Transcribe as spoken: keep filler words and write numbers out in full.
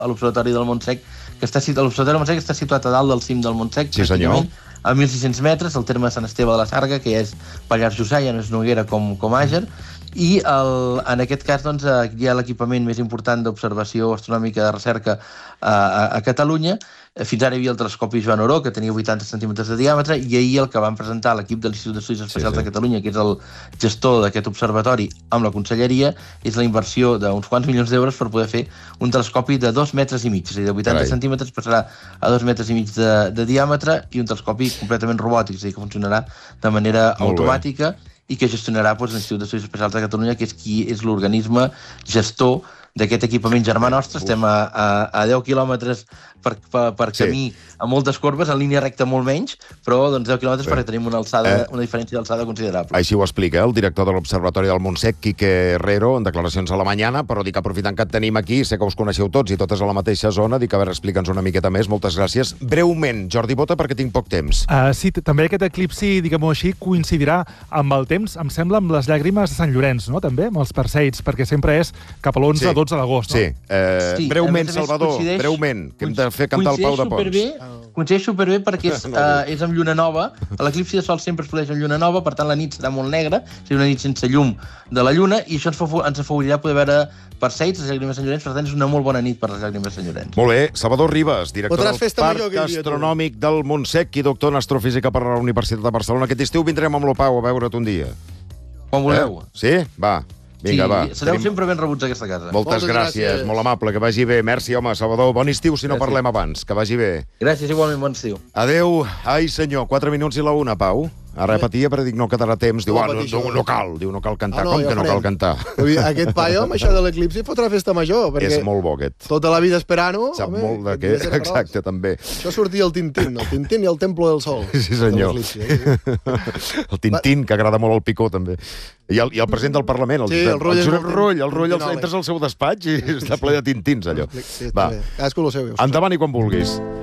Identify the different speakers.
Speaker 1: a l'Observatori del Montsec, que està l'Observatori del Montsec està situat a dalt del cim del Montsec,
Speaker 2: sí, pràcticament,
Speaker 1: a mil sis-cents metres, al terme de Sant Esteve de la Sarga, que és Pallars Jussà, ja no és Noguera com, com Àger, i el, en aquest cas doncs, hi ha l'equipament més important d'observació astronòmica de recerca a, a, a Catalunya. Fins ara hi havia el telescopi Joan Oró, que tenia vuitanta centímetres de diàmetre, i ahir el que van presentar l'equip de l'Institut d'Estudis Espacials sí, sí. de Catalunya, que és el gestor d'aquest observatori amb la conselleria, és la inversió d'uns quants milions d'euros per poder fer un telescopi de dos metres i mig, és a dir, de vuitanta Carai. centímetres passarà a dos metres i mig de, de diàmetre, i un telescopi completament robòtic, és a dir, que funcionarà de manera Molt automàtica bé. i que gestionarà doncs, l'Institut d'Estudis Espacials de Catalunya, que és qui és l'organisme gestor d'aquest equipament germà nostre. Estem a, a, a deu quilòmetres per, per, per camí, sí. a moltes corbes, en línia recta molt menys, però doncs, deu quilòmetres sí. perquè tenim una, alçada, eh, una diferència d'alçada considerable.
Speaker 2: Així ho explica el director de l'Observatori del Montsec, Quique Herrero, en declaracions a la Mañana, però dic, aprofitant que et tenim aquí, sé que us coneixeu tots i totes a la mateixa zona, dic, a veure, explica'ns una miqueta més, moltes gràcies. Breument, Jordi Bota, perquè tinc poc temps.
Speaker 3: Uh, sí, també aquest eclipsi, diguem-ho així, coincidirà amb el temps, em sembla, amb les llàgrimes de Sant Llorenç, no?, també, amb els Perseids, perquè sempre és cap a l'onze, sí. dotze d'agost, no?
Speaker 2: Sí, eh, sí, breument, més, Salvador, breument, que hem de fer cantar el Pau de Pons.
Speaker 1: Coincideix superbé perquè és, uh, és amb lluna nova. L'eclipsi de sol sempre es produeix amb lluna nova, per tant la nit serà molt negra, serà una nit sense llum de la lluna, i això ens, fa, ens afavorirà poder veure Perseids, les llàgrimes de Sant Llorenç, per tant és una molt bona nit per les llàgrimes de Sant Llorenç.
Speaker 2: Molt bé, Salvador Ribas, director del Parc Astronòmic del Montsec i doctor en astrofísica per la Universitat de Barcelona. Aquest estiu vindrem amb lo Pau a veure't un dia.
Speaker 1: Quan voleu.
Speaker 2: Eh? Sí? Va. Vinga,
Speaker 1: sí,
Speaker 2: va.
Speaker 1: Sereu Tenim... sempre ben rebuts a aquesta casa.
Speaker 2: Moltes, Moltes gràcies. gràcies, molt amable, que vagi bé. Merci, home, Salvador. Bon estiu, si no gràcies. parlem abans. Que vagi bé.
Speaker 1: Gràcies, igualment, bon estiu.
Speaker 2: Adéu. Ai, senyor, quatre minuts i la una, Pau. Ara repetia, però dic, no quedarà temps. Diu, ah, no, no, no cal, diu, no cal cantar. Ah, no, Com ja que no farem. cal cantar?
Speaker 4: Aquest paio, amb això de l'eclipsi, fotrà festa major. Perquè
Speaker 2: és molt bo, aquest.
Speaker 4: Tota la vida esperant-ho.
Speaker 2: Sap home, molt de què. Exacte, també.
Speaker 4: Això sortia el Tintín, el Tintín i el Templo del Sol.
Speaker 2: Sí, senyor. El Tintín, que agrada molt el Picó, també. I el, i el president del Parlament, el,
Speaker 4: sí, el,
Speaker 2: el Josep Rull. El Rull, entres al seu despatx i està ple de Tintins, allò.
Speaker 4: Sí, va. Cadascú el seu.
Speaker 2: Endavant i quan vulguis.